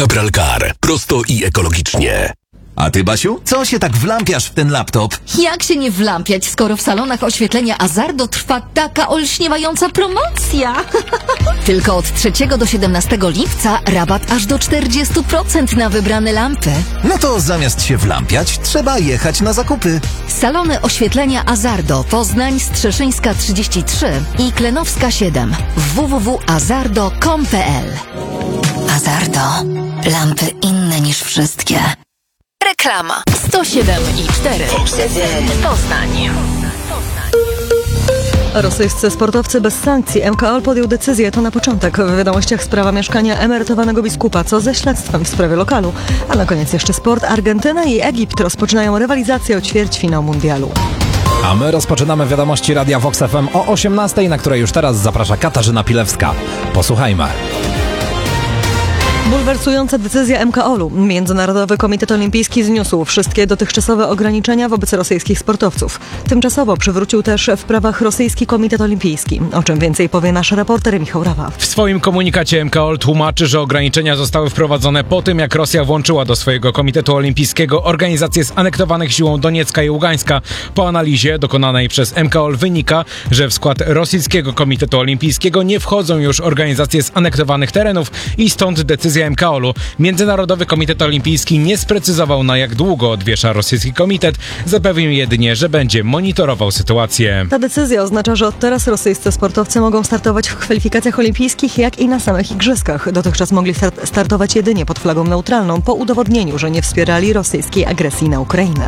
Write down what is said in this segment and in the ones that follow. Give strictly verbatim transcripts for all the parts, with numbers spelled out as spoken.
Capralcar. Prosto i ekologicznie. A ty, Basiu, co się tak wlampiasz w ten laptop? Jak się nie wlampiać, skoro w salonach oświetlenia Azardo trwa taka olśniewająca promocja? Tylko od trzeciego do siedemnastego lipca rabat aż do czterdzieści procent na wybrane lampy. No to zamiast się wlampiać, trzeba jechać na zakupy. Salony oświetlenia Azardo, Poznań, Strzeszyńska trzydzieści trzy i Klenowska siedem. w w w kropka azardo kropka com kropka p l. Azardo. Lampy inne niż wszystkie. Reklama. sto siedem i cztery. Poznań. Rosyjscy sportowcy bez sankcji. M K O L podjął decyzję, to na początek. W wiadomościach sprawa mieszkania emerytowanego biskupa, co ze śledztwem w sprawie lokalu. A na koniec jeszcze sport. Argentyna i Egipt rozpoczynają rywalizację o ćwierćfinał mundialu. A my rozpoczynamy wiadomości Radia Vox F M o osiemnastej, na której już teraz zaprasza Katarzyna Pilewska. Posłuchajmy. Bulwersująca decyzja M K O L-u. Międzynarodowy Komitet Olimpijski zniósł wszystkie dotychczasowe ograniczenia wobec rosyjskich sportowców. Tymczasowo przywrócił też w prawach rosyjski Komitet Olimpijski. O czym więcej powie nasz reporter Michał Rawa. W swoim komunikacie M K O L tłumaczy, że ograniczenia zostały wprowadzone po tym, jak Rosja włączyła do swojego Komitetu Olimpijskiego organizacje zanektowanych siłą Doniecka i Ługańska. Po analizie dokonanej przez M K O L wynika, że w skład rosyjskiego Komitetu Olimpijskiego nie wchodzą już organizacje z anektowanych terenów i stąd decyzja M K O L-u. Międzynarodowy Komitet Olimpijski nie sprecyzował, na jak długo odwiesza rosyjski komitet. Zapewnił jedynie, że będzie monitorował sytuację. Ta decyzja oznacza, że od teraz rosyjscy sportowcy mogą startować w kwalifikacjach olimpijskich, jak i na samych igrzyskach. Dotychczas mogli start- startować jedynie pod flagą neutralną, po udowodnieniu, że nie wspierali rosyjskiej agresji na Ukrainę.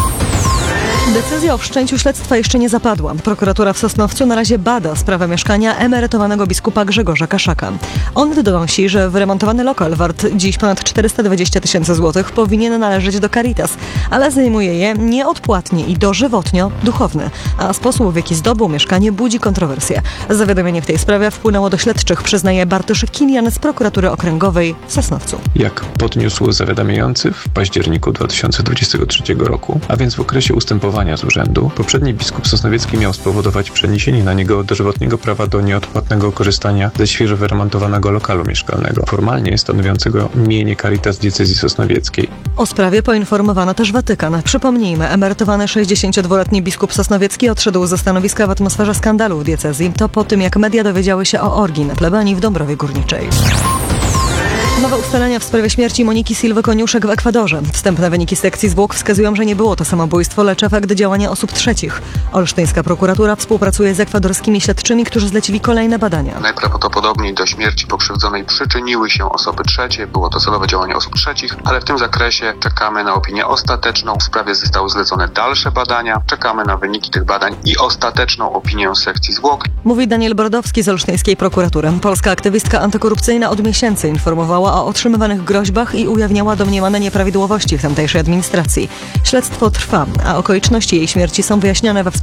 Decyzja o wszczęciu śledztwa jeszcze nie zapadła. Prokuratura w Sosnowcu na razie bada sprawę mieszkania emerytowanego biskupa Grzegorza Kaszaka. On donosi, że wyremontowany lokal wart dziś ponad czterysta dwadzieścia tysięcy złotych powinien należeć do Caritas, ale zajmuje je nieodpłatnie i dożywotnio duchowny, a sposób, w jaki zdobył mieszkanie, budzi kontrowersje. Zawiadomienie w tej sprawie wpłynęło do śledczych, przyznaje Bartosz Kilian z prokuratury okręgowej w Sosnowcu. Jak podniósł zawiadamiający w październiku dwa tysiące dwudziestego trzeciego roku, a więc w okresie ustępowania z urzędu, poprzedni biskup sosnowiecki miał spowodować przeniesienie na niego dożywotniego prawa do nieodpłatnego korzystania ze świeżo wyremontowanego lokalu mieszkalnego, formalnie stanowiącego mienie Caritas diecezji sosnowieckiej. O sprawie poinformowano też Watykan. Przypomnijmy, emerytowany sześćdziesięciodwuletni biskup sosnowiecki odszedł ze stanowiska w atmosferze skandalu w diecezji. To po tym, jak media dowiedziały się o orgii na plebanii w Dąbrowie Górniczej. Nowe ustalenia w sprawie śmierci Moniki Silwy Koniuszek w Ekwadorze. Wstępne wyniki sekcji zwłok wskazują, że nie było to samobójstwo, lecz efekt działania osób trzecich. Olsztyńska prokuratura współpracuje z ekwadorskimi śledczymi, którzy zlecili kolejne badania. Najprawdopodobniej do śmierci pokrzywdzonej przyczyniły się osoby trzecie. Było to celowe działanie osób trzecich, ale w tym zakresie czekamy na opinię ostateczną. W sprawie zostały zlecone dalsze badania. Czekamy na wyniki tych badań i ostateczną opinię sekcji zwłok. Mówi Daniel Brodowski z olsztyńskiej prokuratury. Polska aktywistka antykorupcyjna od miesięcy informowała o otrzymywanych groźbach i ujawniała domniemane nieprawidłowości w tamtejszej administracji. Śledztwo trwa, a okoliczności jej śmierci są wyjaśniane we współpracy